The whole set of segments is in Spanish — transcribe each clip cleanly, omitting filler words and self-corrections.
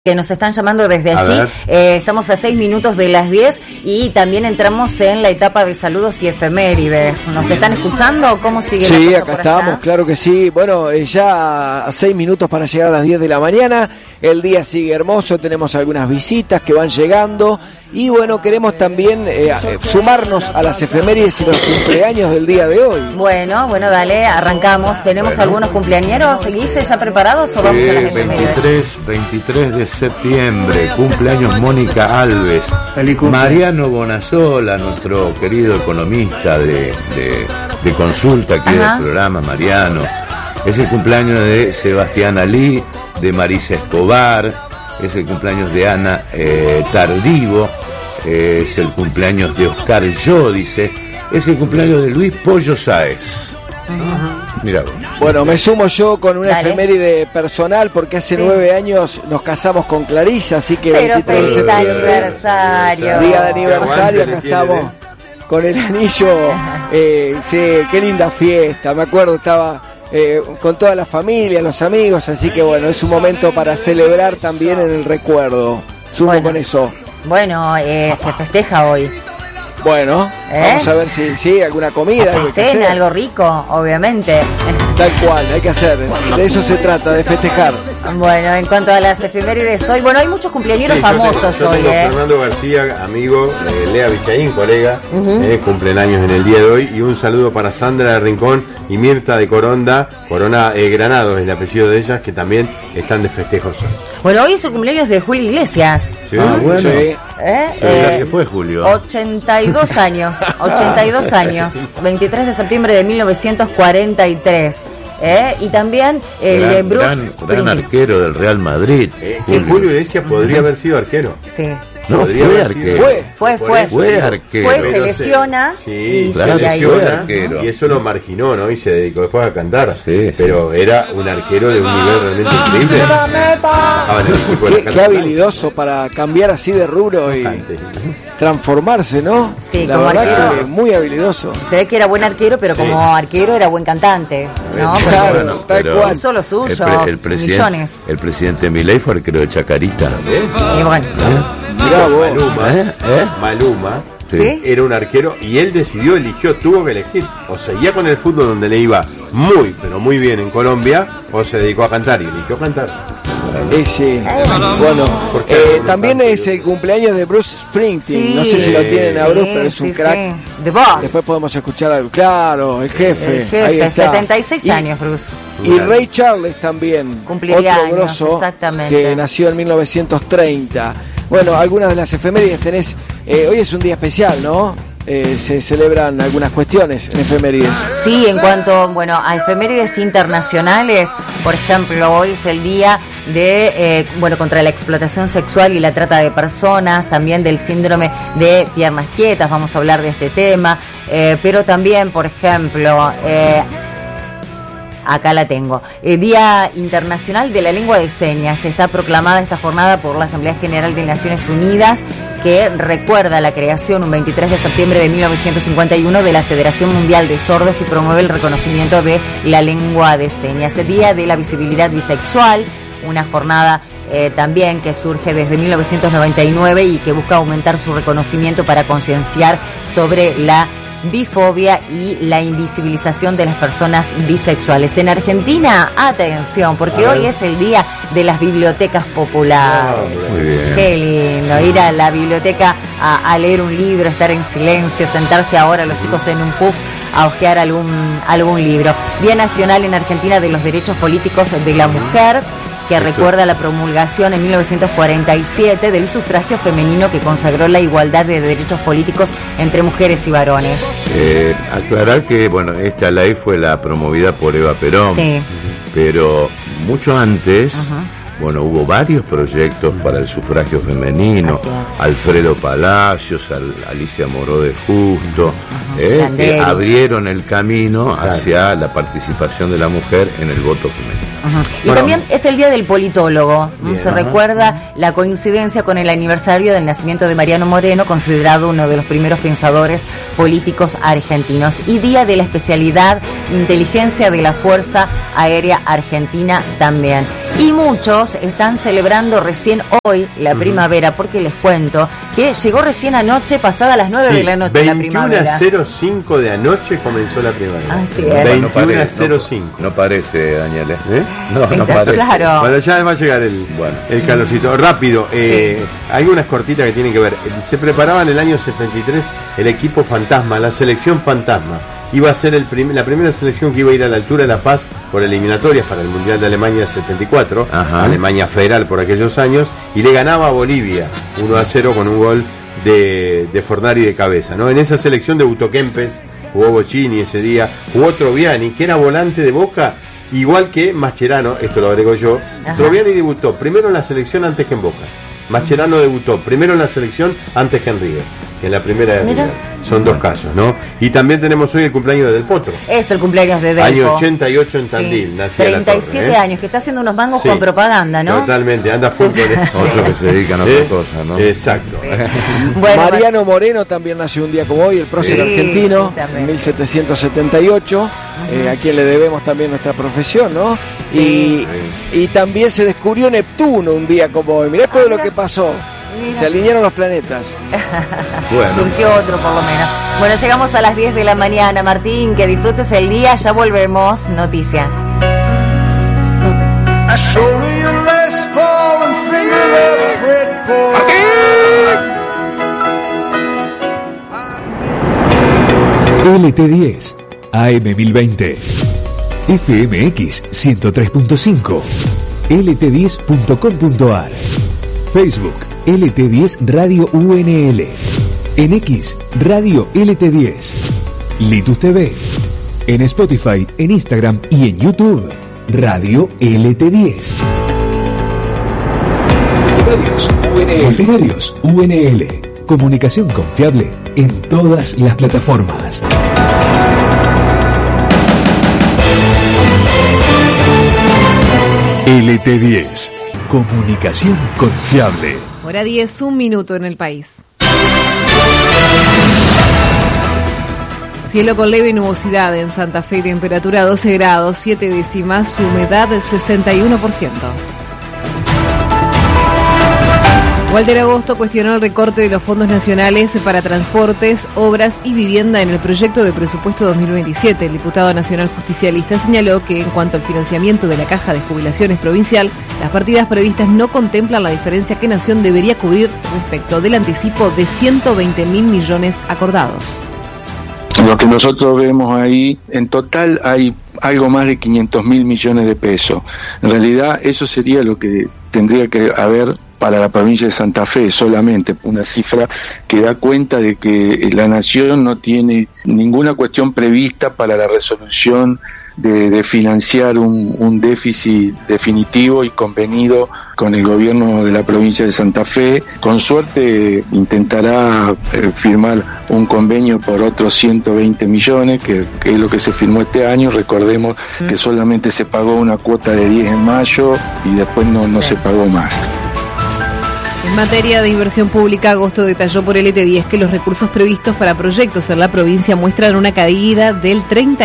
Que nos están llamando desde allí. Estamos a 6 minutos de las 10 y también entramos en la etapa de saludos y efemérides. ¿Nos están escuchando? ¿Cómo sigue? Sí, acá estamos, claro que sí. Bueno, ya a 6 minutos para llegar a las 10 de la mañana. El día sigue hermoso, tenemos algunas visitas que van llegando. Y bueno, queremos también sumarnos a las efemérides y los cumpleaños del día de hoy. Bueno, dale, arrancamos. ¿Tenemos algunos cumpleañeros, Guille, ya preparados o vamos a las efemérides? 23 de septiembre, cumpleaños Mónica Alves. Mariano Bonazola, nuestro querido economista de consulta aquí del programa, Mariano. Es el cumpleaños de Sebastián Alí, de Marisa Escobar. Es el cumpleaños de Ana Tardivo, es el cumpleaños de Oscar Yódice, es el cumpleaños de Luis Pollo Sáez. Mira. Bueno, me sumo yo con una efeméride personal porque hace 9 años nos casamos con Clarisa, así que pero 23 de septiembre, aniversario. Día de aniversario, acá estamos con el anillo. Sí, qué linda fiesta, me acuerdo, estaba con toda la familia, los amigos, así que bueno, es un momento para celebrar también en el recuerdo. Sumo con eso. Bueno, se festeja hoy. Bueno, vamos a ver si alguna comida. Algo rico, obviamente. Tal cual, hay que hacer, de eso se trata, de festejar. Bueno, en cuanto a las efemérides hoy, bueno, hay muchos cumpleañeros famosos yo hoy. Fernando García, amigo, Lea Vichaín, colega, cumplen años en el día de hoy, y un saludo para Sandra de Rincón y Mirta de Corona Granados, es el apellido de ellas, que también están de festejos hoy. Bueno, hoy es el cumpleaños de Julio Iglesias. Sí, bueno. Sí. Ya se fue Julio. 82 años, 23 de septiembre de 1943. Y también el Bruce gran arquero del Real Madrid. Julio Iglesias podría haber sido arquero. Sí. No, fue arquero. Fue arquero. Se lesiona y se lesiona, y eso lo marginó, ¿no? Y se dedicó después a cantar. Sí, pero era un arquero de un nivel realmente increíble. Qué habilidoso para cambiar así de rubro y transformarse, ¿no? Sí, la como verdad arquero. que muy habilidoso. Se ve que era buen arquero, pero como arquero era buen cantante, ¿no? Claro, tal cual. Hizo lo suyo, millones. El presidente Milei fue arquero de Chacarita. Y bueno. Maluma ¿Sí? Era un arquero y él tuvo que elegir, o seguía con el fútbol donde le iba pero muy bien en Colombia, o se dedicó a cantar y eligió cantar. Sí. Bueno, también es el cumpleaños de Bruce Springsteen. Sí, no sé si lo tienen a Bruce, pero es un crack. The Boss. Después podemos escuchar algo. Claro, el jefe. Ahí está. 76 años, Bruce. Y Ray Charles también. Cumpliría otro años, grosso, exactamente. que nació en 1930. Bueno, algunas de las efemérides tenés. Hoy es un día especial, ¿no? Se celebran algunas cuestiones en efemérides. Sí, en cuanto a efemérides internacionales, por ejemplo, hoy es el día de contra la explotación sexual y la trata de personas, también del síndrome de piernas quietas, vamos a hablar de este tema, pero también, por ejemplo, acá la tengo. Día Internacional de la Lengua de Señas. Está proclamada esta jornada por la Asamblea General de Naciones Unidas, que recuerda la creación un 23 de septiembre de 1951 de la Federación Mundial de Sordos y promueve el reconocimiento de la lengua de señas. El Día de la Visibilidad Bisexual, una jornada también que surge desde 1999 y que busca aumentar su reconocimiento para concienciar sobre la bifobia y la invisibilización de las personas bisexuales. En Argentina, atención, porque hoy es el día de las bibliotecas populares. Muy bien. Qué lindo, ir a la biblioteca a leer un libro, estar en silencio, sentarse ahora los chicos en un puff a hojear algún libro. Día Nacional en Argentina de los Derechos Políticos de la Mujer, que recuerda la promulgación en 1947 del sufragio femenino que consagró la igualdad de derechos políticos entre mujeres y varones. Aclarar que, esta ley fue la promovida por Eva Perón, pero mucho antes, hubo varios proyectos para el sufragio femenino, Alfredo Palacios, Alicia Moró de Justo, que abrieron el camino hacia la participación de la mujer en el voto femenino. Y también es el Día del Politólogo. Se recuerda la coincidencia con el aniversario del nacimiento de Mariano Moreno, considerado uno de los primeros pensadores políticos argentinos, y Día de la especialidad Inteligencia de la Fuerza Aérea Argentina también. Y muchos están celebrando recién hoy la primavera, porque les cuento que llegó recién anoche, pasada las 9 de la noche, la primavera. 21:05 de anoche comenzó la primavera. Así es. 21:05. No parece, Daniel. No Está parece. claro. Bueno, ya va a llegar el calorcito. Rápido, hay unas cortitas que tienen que ver. Se preparaba en el año 73 el equipo fantasma, la selección fantasma. Iba a ser la primera selección que iba a ir a la altura de La Paz por eliminatorias para el Mundial de Alemania 74, Alemania federal por aquellos años, y le ganaba a Bolivia 1-0 con un gol de Fornari de cabeza, ¿no? En esa selección debutó Kempes, jugó Bocini ese día, jugó Troviani, que era volante de Boca, igual que Mascherano, esto lo agrego yo. Troviani debutó primero en la selección antes que en Boca. Mascherano debutó primero en la selección antes que en River, en la primera de River. Son dos casos, ¿no? Y también tenemos hoy el cumpleaños de Del Potro. Es el cumpleaños de Del Potro. Año 88 en Tandil, nacía 37 la torre, años, que está haciendo unos mangos con propaganda, ¿no? Totalmente, anda full con eso. Otro que se dedican a otra cosa, ¿no? Exacto. Bueno, Mariano Moreno también nació un día como hoy, el prócer argentino, en 1778, a quien le debemos también nuestra profesión, ¿no? Y también se descubrió Neptuno un día como hoy. Mirá todo lo que pasó. Se alinearon los planetas. Surgió otro por lo menos. Bueno, llegamos a las 10 de la mañana, Martín, que disfrutes el día, ya volvemos, noticias. LT10, AM1020, FMX 103.5, lt10.com.ar, Facebook LT10 Radio UNL, en X Radio LT10, Litus TV, en Spotify, en Instagram y en YouTube Radio LT10. Multimedios UNL, comunicación confiable en todas las plataformas. LT10, comunicación confiable. Hora 10, 1 minuto en el país. Cielo con leve nubosidad en Santa Fe, temperatura 12 grados, 7 décimas, humedad 61%. Walter Agosto cuestionó el recorte de los fondos nacionales para transportes, obras y vivienda en el proyecto de presupuesto 2027. El diputado nacional justicialista señaló que en cuanto al financiamiento de la Caja de Jubilaciones Provincial, las partidas previstas no contemplan la diferencia que Nación debería cubrir respecto del anticipo de 120.000 millones acordados. Lo que nosotros vemos ahí, en total hay algo más de 500.000 millones de pesos. En realidad eso sería lo que tendría que haber para la provincia de Santa Fe, solamente una cifra que da cuenta de que la Nación no tiene ninguna cuestión prevista para la resolución de financiar un déficit definitivo y convenido con el gobierno de la provincia de Santa Fe. Con suerte intentará firmar un convenio por otros 120 millones, que es lo que se firmó este año. Recordemos que solamente se pagó una cuota de 10 en mayo y después no se pagó más. En materia de inversión pública, Agosto detalló por LT10 que los recursos previstos para proyectos en la provincia muestran una caída del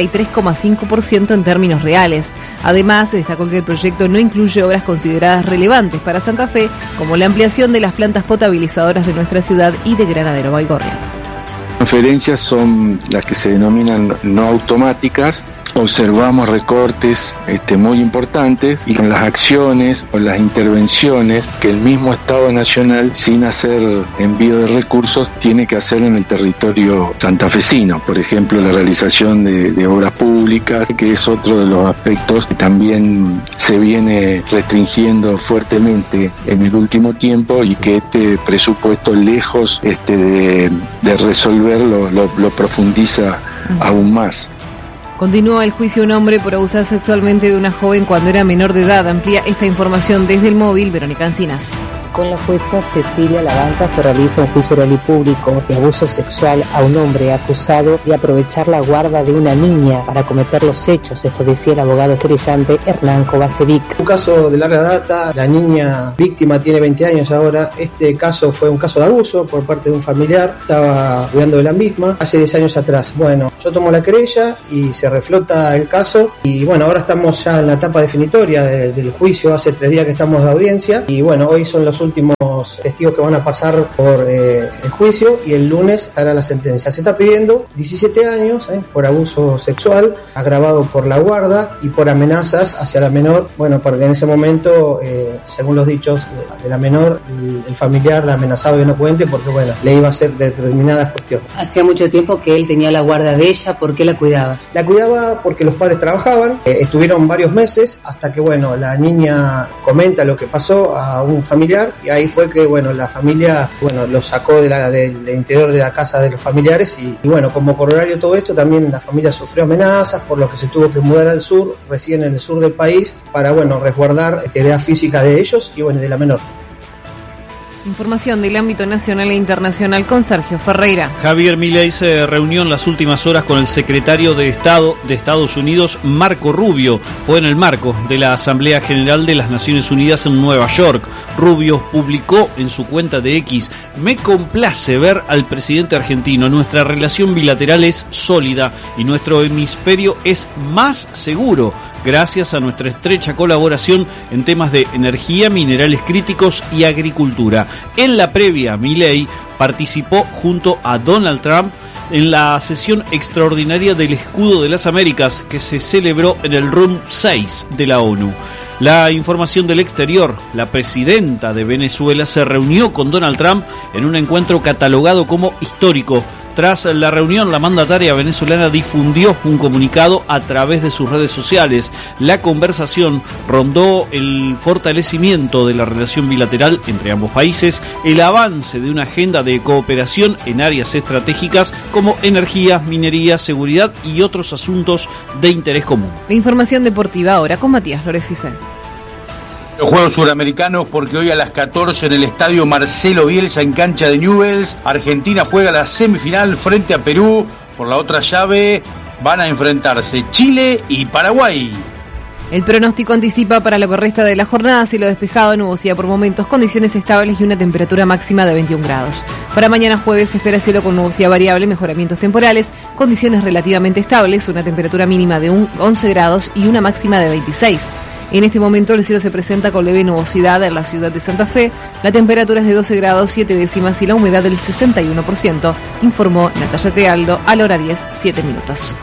33,5% en términos reales. Además, destacó que el proyecto no incluye obras consideradas relevantes para Santa Fe, como la ampliación de las plantas potabilizadoras de nuestra ciudad y de Granadero Baigorria. Las transferencias son las que se denominan no automáticas. Observamos recortes muy importantes y con las acciones o las intervenciones que el mismo Estado Nacional, sin hacer envío de recursos, tiene que hacer en el territorio santafesino. Por ejemplo, la realización de obras públicas, que es otro de los aspectos que también se viene restringiendo fuertemente en el último tiempo y que este presupuesto, lejos de resolverlo, lo profundiza aún más. Continúa el juicio a un hombre por abusar sexualmente de una joven cuando era menor de edad. Amplía esta información desde el móvil Verónica Encinas. Con la jueza Cecilia Lavanca se realiza un juicio oral y público de abuso sexual a un hombre acusado de aprovechar la guarda de una niña para cometer los hechos. Esto decía el abogado querellante Hernán Kovacevic. Un caso de larga data, la niña víctima tiene 20 años ahora. Este caso fue un caso de abuso por parte de un familiar, estaba cuidando de la misma hace 10 años atrás. Bueno, yo tomo la querella y se reflota el caso y bueno, ahora estamos ya en la etapa definitoria del juicio, hace 3 días que estamos de audiencia y bueno, hoy son los últimos testigos que van a pasar por el juicio y el lunes estará la sentencia. Se está pidiendo 17 años por abuso sexual agravado por la guarda y por amenazas hacia la menor, bueno, porque en ese momento, según los dichos de la menor, el familiar la amenazaba que no cuente porque bueno, le iba a hacer determinadas cuestiones. Hacía mucho tiempo que él tenía la guarda de ella, ¿por qué la cuidaba? La cuidaba porque los padres trabajaban, estuvieron varios meses hasta que bueno, la niña comenta lo que pasó a un familiar y ahí fue que bueno, la familia bueno, lo sacó del interior de la casa de los familiares y bueno, como corolario de todo esto también la familia sufrió amenazas por lo que se tuvo que mudar al sur, residen en el sur del país para bueno, resguardar la integridad física de ellos y bueno, de la menor. Información del ámbito nacional e internacional con Sergio Ferreira. Javier Milei se reunió en las últimas horas con el secretario de Estado de Estados Unidos, Marco Rubio. Fue en el marco de la Asamblea General de las Naciones Unidas en Nueva York. Rubio publicó en su cuenta de X: me complace ver al presidente argentino. Nuestra relación bilateral es sólida y nuestro hemisferio es más seguro, gracias a nuestra estrecha colaboración en temas de energía, minerales críticos y agricultura. En la previa, Milei participó junto a Donald Trump en la sesión extraordinaria del Escudo de las Américas que se celebró en el Room 6 de la ONU. La información del exterior: la presidenta de Venezuela se reunió con Donald Trump en un encuentro catalogado como histórico. Tras la reunión, la mandataria venezolana difundió un comunicado a través de sus redes sociales. La conversación rondó el fortalecimiento de la relación bilateral entre ambos países, el avance de una agenda de cooperación en áreas estratégicas como energía, minería, seguridad y otros asuntos de interés común. La información deportiva ahora con Matías Lorefice. Los Juegos Suramericanos, porque hoy a las 14 en el estadio Marcelo Bielsa en cancha de Newell's, Argentina juega la semifinal frente a Perú. Por la otra llave van a enfrentarse Chile y Paraguay. El pronóstico anticipa para lo que resta de la jornada cielo despejado, nubosidad por momentos, condiciones estables y una temperatura máxima de 21 grados. Para mañana jueves se espera cielo con nubosidad variable, mejoramientos temporales, condiciones relativamente estables, una temperatura mínima de 11 grados y una máxima de 26. En este momento el cielo se presenta con leve nubosidad en la ciudad de Santa Fe. La temperatura es de 12 grados 7 décimas y la humedad del 61%, informó Natalia Tealdo a la hora 10, 7 minutos.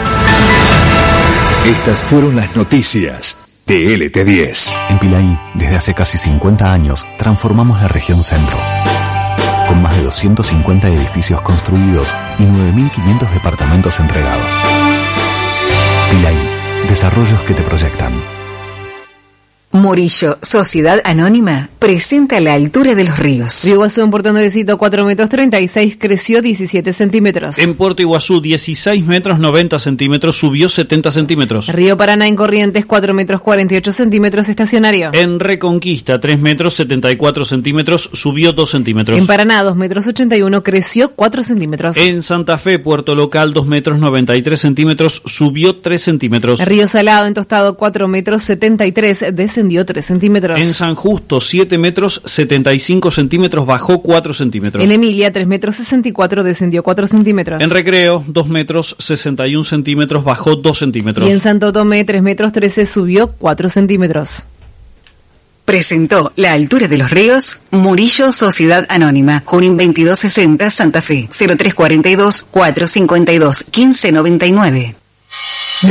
Estas fueron las noticias de LT10. En Pilaí, desde hace casi 50 años, transformamos la región centro. Con más de 250 edificios construidos y 9.500 departamentos entregados. Pilaí, desarrollos que te proyectan. Murillo, Sociedad Anónima, presenta La Altura de los Ríos. Río Iguazú en Puerto Andresito, 4 metros 36, creció 17 centímetros. En Puerto Iguazú, 16 metros 90 centímetros, subió 70 centímetros. Río Paraná en Corrientes, 4 metros 48 centímetros, estacionario. En Reconquista, 3 metros 74 centímetros, subió 2 centímetros. En Paraná, 2 metros 81, creció 4 centímetros. En Santa Fe, Puerto Local, 2 metros 93 centímetros, subió 3 centímetros. Río Salado en Tostado, 4 metros 73, descendió 3 centímetros. En San Justo, 7 metros 75 centímetros, bajó 4 centímetros. En Emilia, 3 metros 64, descendió 4 centímetros. En Recreo, 2 metros 61 centímetros, bajó 2 centímetros. Y en Santo Tomé, 3 metros 13, subió 4 centímetros. Presentó La Altura de los Ríos, Murillo, Sociedad Anónima, Junín 2260, Santa Fe, 0342 452 1599.